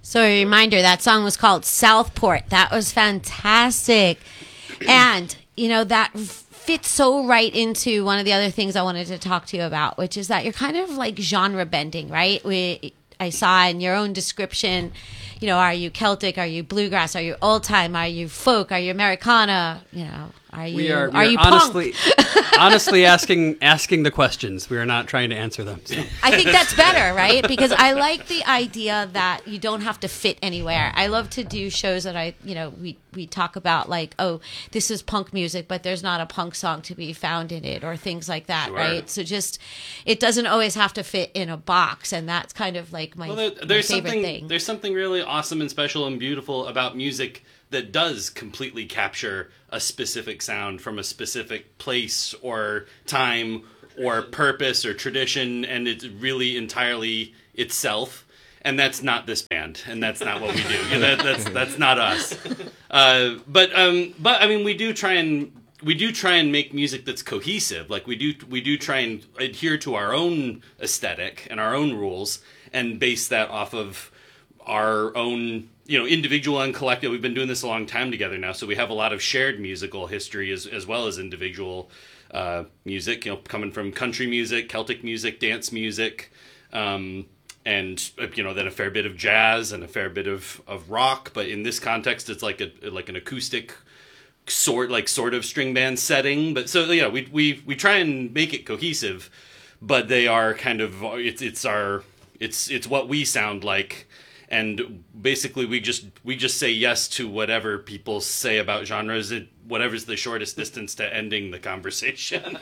So a reminder, that song was called Southport. That was fantastic. And, that fits so right into one of the other things I wanted to talk to you about, which is that you're kind of like genre bending, right? I saw in your own description, are you Celtic? Are you bluegrass? Are you old time? Are you folk? Are you Americana? Are you honestly, punk? honestly asking the questions. We are not trying to answer them. So. I think that's better, right? Because I like the idea that you don't have to fit anywhere. I love to do shows that we talk about like, oh, this is punk music, but there's not a punk song to be found in it, or things like that, Sure. right? So it doesn't always have to fit in a box, and that's kind of like my favorite thing. There's something really awesome and special and beautiful about music that does completely capture a specific sound from a specific place or time or purpose or tradition, and it's really entirely itself. And that's not this band, and that's not what we do. That's not us. But I mean, we do try and make music that's cohesive. Like we do try and adhere to our own aesthetic and our own rules, and base that off of our own, individual and collective. We've been doing this a long time together now, so we have a lot of shared musical history as well as individual music. Coming from country music, Celtic music, dance music. And then a fair bit of jazz and a fair bit of rock, but in this context, it's like an acoustic sort of string band setting. But so yeah, we try and make it cohesive, but they are kind of it's what we sound like, and basically we just say yes to whatever people say about genres. Whatever's the shortest distance to ending the conversation.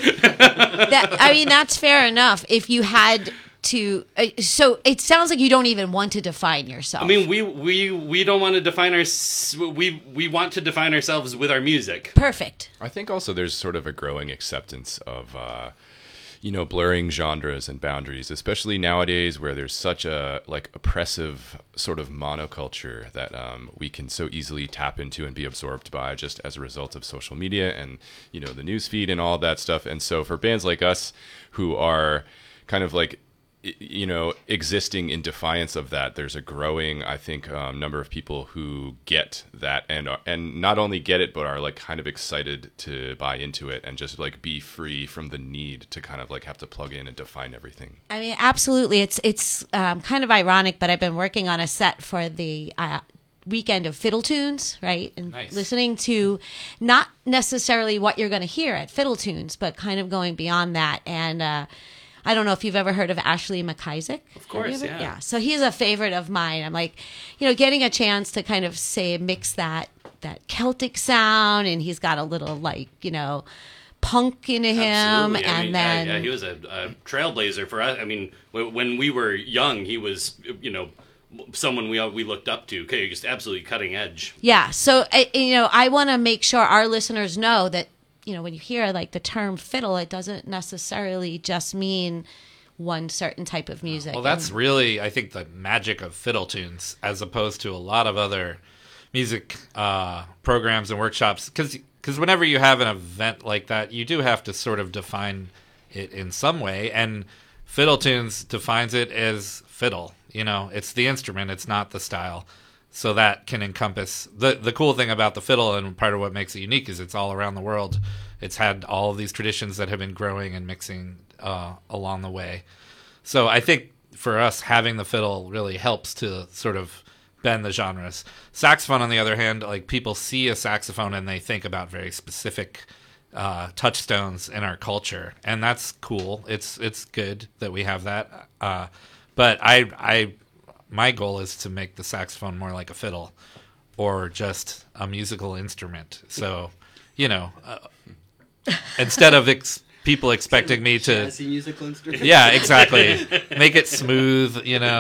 That's fair enough. If you had to, so it sounds like you don't even want to define yourself. I mean, we don't want to define we want to define ourselves with our music. Perfect. I think also there's sort of a growing acceptance of blurring genres and boundaries, especially nowadays where there's such a oppressive sort of monoculture that we can so easily tap into and be absorbed by just as a result of social media and the news feed and all of that stuff. And so for bands like us who are kind of like existing in defiance of that, there's a growing, I think, number of people who get that and not only get it, but are like kind of excited to buy into it and just like be free from the need to kind of like have to plug in and define everything. I mean, absolutely. It's kind of ironic, but I've been working on a set for the weekend of Fiddle Tunes, right? And nice. Listening to not necessarily what you're going to hear at Fiddle Tunes, but kind of going beyond that. And I don't know if you've ever heard of Ashley McIsaac. Of course, yeah. Yeah. So he's a favorite of mine. I'm like, getting a chance to kind of mix that Celtic sound, and he's got a little punk into him. Absolutely. And then yeah, he was a trailblazer for us. I mean, when we were young, he was, someone we looked up to. Okay, just absolutely cutting edge. Yeah. So I want to make sure our listeners know that, when you hear like the term fiddle, it doesn't necessarily just mean one certain type of music. Well, that's really, I think, the magic of Fiddle Tunes, as opposed to a lot of other music programs and workshops. Because whenever you have an event like that, you do have to sort of define it in some way. And Fiddle Tunes defines it as fiddle. It's the instrument, it's not the style. So that can encompass the cool thing about the fiddle, and part of what makes it unique is it's all around the world. It's had all of these traditions that have been growing and mixing along the way. So I think for us, having the fiddle really helps to sort of bend the genres. Saxophone, on the other hand, like people see a saxophone and they think about very specific touchstones in our culture, and that's cool. It's good that we have that. But my goal is to make the saxophone more like a fiddle or just a musical instrument. So, instead of people expecting me to... Jazzy musical instrument? Yeah, exactly. Make it smooth,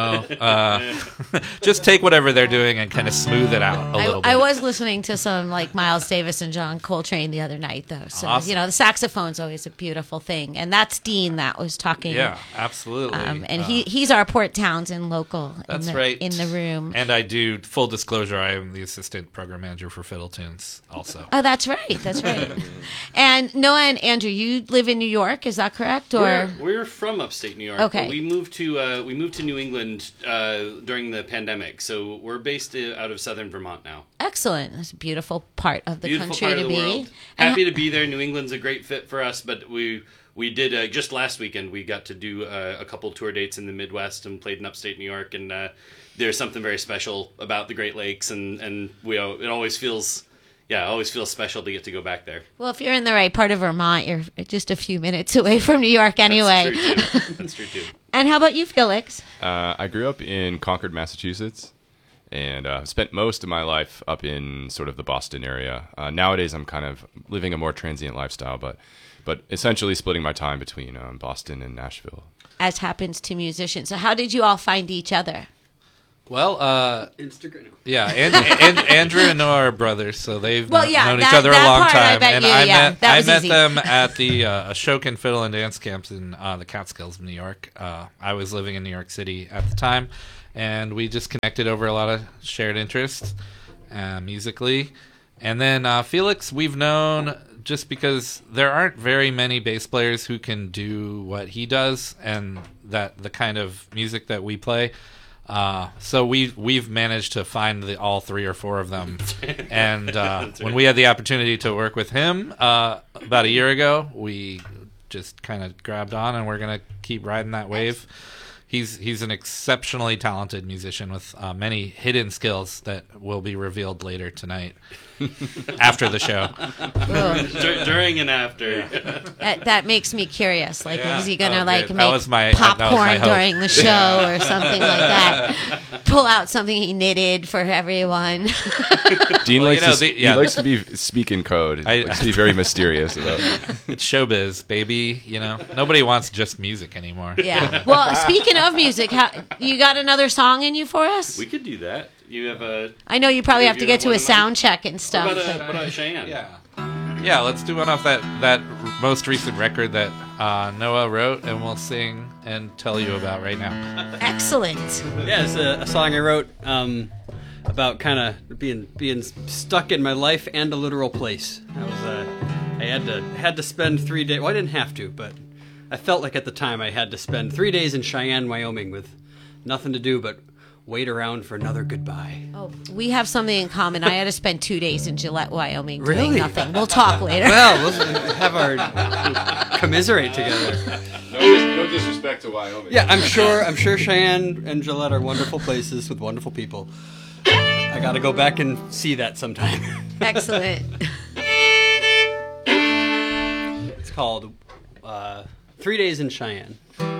just take whatever they're doing and kind of smooth it out a little bit. I was listening to some like Miles Davis and John Coltrane the other night, though. So, awesome. The saxophone's always a beautiful thing. And that's Dean that was talking. Yeah, absolutely. And he's our Port Townsend local. That's right. In the room. And I do, full disclosure, I am the assistant program manager for Fiddle Tunes also. Oh, that's right. That's right. And Noah and Andrew, you live in in New York. Is that correct? Or We're from upstate New York. Okay. But we moved to New England during the pandemic, so we're based out of southern Vermont now. excellent. That's a beautiful part of the Beautiful country part to of the be. world. And Happy to be there. New England's a great fit for us, but we did just last weekend. We got to do a couple tour dates in the Midwest and played in upstate New York, and there's something very special about the Great Lakes, and it always feels special to get to go back there. Well, if you're in the right part of Vermont, you're just a few minutes away from New York anyway. That's true too. And how about you, Felix? I grew up in Concord, Massachusetts, and spent most of my life up in sort of the Boston area. Nowadays, I'm kind of living a more transient lifestyle, but essentially splitting my time between Boston and Nashville. As happens to musicians. So how did you all find each other? Well, Instagram. yeah, and Andrew and Noah are brothers, so they've Well, yeah, known that- each other a that long part I time. bet And you, yeah, that I was met easy. them at the Ashokan Fiddle and Dance Camps in the Catskills of New York. I was living in New York City at the time, and we just connected over a lot of shared interests musically. And then Felix, we've known just because there aren't very many bass players who can do what he does and that the kind of music that we play. So we've managed to find all three or four of them, and when we had the opportunity to work with him about a year ago, we just kind of grabbed on, and we're gonna keep riding that wave. He's an exceptionally talented musician with many hidden skills that will be revealed later tonight after the show. Ugh. During and after. That makes me curious. Like, Yeah. is he gonna Oh, like good. make That was my popcorn hope. during the show or something like that? Pull out something he knitted for everyone. Dean Well, likes, you know, he likes to be speak in code. He likes to be very mysterious about it. It's showbiz, baby. You know, nobody wants just music anymore. Yeah. Well, speaking of music, you got another song in you for us? We could do that. You have a. I know you probably have to You get have to one a in mind? sound check and What stuff. about Cheyenne? Yeah, let's do one off that most recent record that Noah wrote, and we'll sing and tell you about right now. Excellent. Yeah, it's a song I wrote about kind of being stuck in my life and a literal place. I had to spend 3 days. Well, I didn't have to, but I felt like at the time I had to spend 3 days in Cheyenne, Wyoming, with nothing to do but wait around for another goodbye. Oh, we have something in common. I had to spend 2 days in Gillette, Wyoming doing Really? nothing. We'll talk later. Well, let's have our commiserate together. No disrespect to Wyoming. Yeah, I'm sure Cheyenne and Gillette are wonderful places with wonderful people. I got to go back and see that sometime. Excellent. It's called 3 Days in Cheyenne.